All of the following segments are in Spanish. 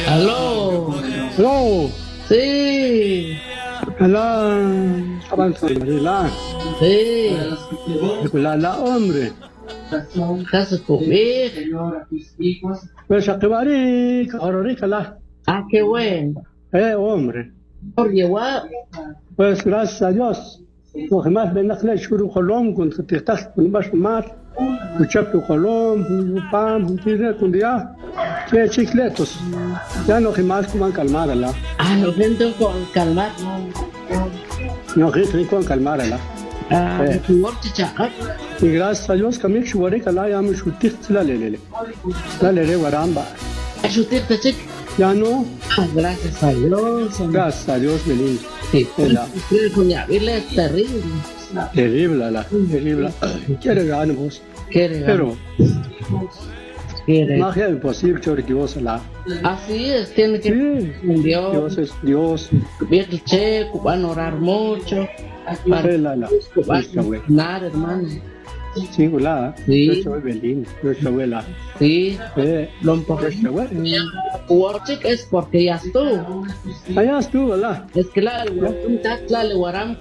Aló, No, sí, la avanzarla, sí, la hombre. estás conmigo. Pues a que baric, ahora la, Ah, qué bueno. hombre. Por llevar, Pues gracias a Dios. Lo que más ven a creer shuru colom con que te estás con más más. Escucha tu colom, pam, tira con día. Que chicletos. Ya no que más como calmarla. lo siento con calmar. No que con calmarla. Tu worte chacar. Y gracias a Dios que me shuri kala ya me shutir la lele. La lele waramba. Ayúdate, chic. Ya no, Gracias a Dios. gracias a Dios, Belín. Sí, La con Yavile es terrible. terrible, la terrible. Quiere ganar vos. Quiere, Pero quiere. no es imposible que Dios la. Así es, tiene que Sí, un Dios Dios. es Dios. Bien checo, van a orar mucho. Para La. nada, hermano. Sí, la. Sí. Yo soy Belín. Yo soy la. Sí, lo Yo importante soy. Warchik es porque ya estuvo. Allá estuvo, la. Es que la le guaram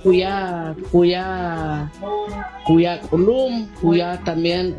cuya culum, cuya también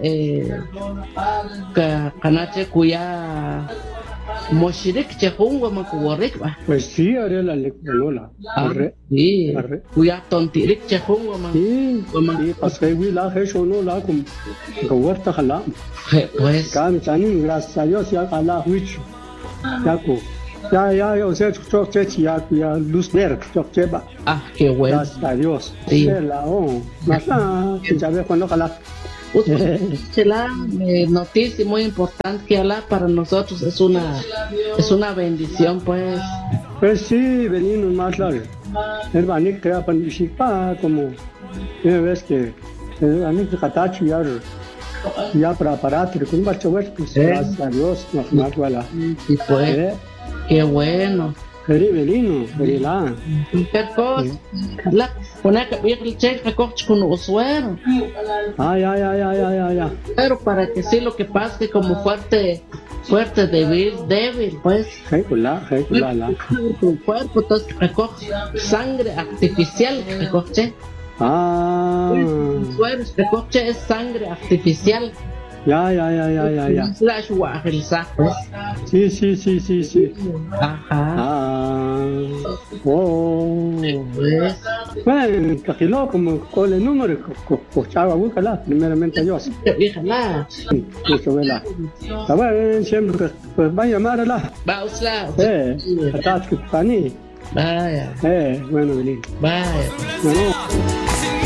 canache cuya moshirik chehungo makuwarik ba. Pues sí, haré la lectura. Arre. Sí, Arre. cuya tontirik chehungo ma. Sí, sí, pasé la hecho no la con huerta jala. Pues, Cam chani gracias a Dios ya jala huicho. Ya ko. Ya, yo sé que ya luz verde, yo ba. qué bueno. Gracias a Dios. Sí. La más ya ve cuando jala. La noticia muy importante que habla para nosotros es una bendición, pues. Pues sí, venimos más largo. El banik crea pandishikpa como una vez que el banik katachi ya para aparato con más chavos, pues gracias a Dios nos más wala. Y pues, qué bueno. Venino, venila. ¿Qué cosa? La poner que ver el cheque coche con usuario. Ya. Pero para que sí lo que pasa que como fuerte, débil, pues. La. Tu cuerpo entonces recoge sangre artificial, recoge. Suero, recoge es sangre artificial. Ya. Slash wajelsa, pues. Sí. Ajá. Pues. Bueno, cajiló como con el número, cochaba, búscala, primeramente a Dios. Déjala. Eso vela. Está bueno, siempre pues va a llamarla. Bausla. Atrás que pani. Vaya. Bueno, Belín. Vaya. Bueno.